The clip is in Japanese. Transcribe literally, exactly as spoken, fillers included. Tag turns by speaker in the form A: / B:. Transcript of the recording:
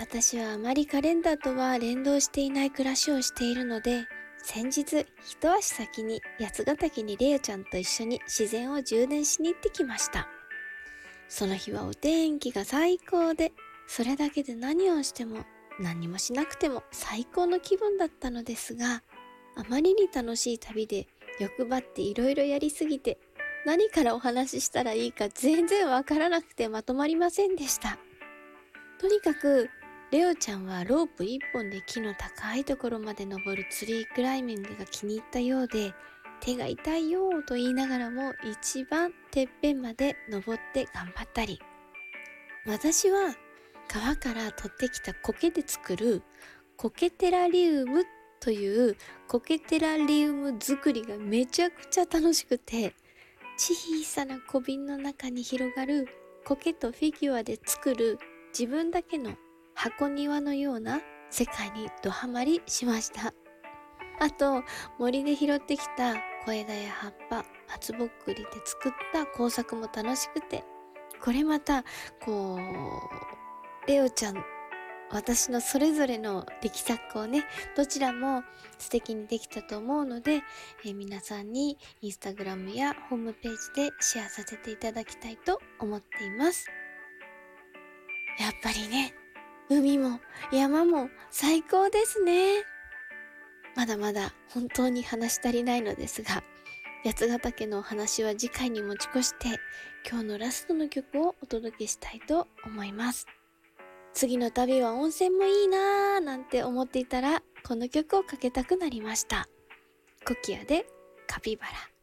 A: 私はあまりカレンダーとは連動していない暮らしをしているので、先日一足先に八ヶ岳にレオちゃんと一緒に自然を充電しに行ってきました。その日はお天気が最高で、それだけで何をしても何もしなくても最高の気分だったのですが、あまりに楽しい旅で欲張っていろいろやりすぎて、何からお話ししたらいいか全然わからなくてまとまりませんでした。とにかくレオちゃんはロープ一本で木の高いところまで登るツリークライミングが気に入ったようで、手が痛いよーと言いながらも一番てっぺんまで登って頑張ったり、私は川から取ってきた苔で作る苔テラリウムという苔テラリウム作りがめちゃくちゃ楽しくて、小さな小瓶の中に広がる苔とフィギュアで作る自分だけの箱庭のような世界にドハマりしました。あと、森で拾ってきた小枝や葉っぱ、松ぼっくりで作った工作も楽しくて、これまた、こう、レオちゃん、私のそれぞれの力作をね、どちらも素敵にできたと思うので、えー皆さんにインスタグラムやホームページでシェアさせていただきたいと思っています。やっぱりね、海も山も最高ですね。まだまだ本当に話し足りないのですが、八ヶ岳のお話は次回に持ち越して、今日のラストの曲をお届けしたいと思います。次の旅は温泉もいいなーなんて思っていたら、この曲をかけたくなりました。コキアでカピバラ。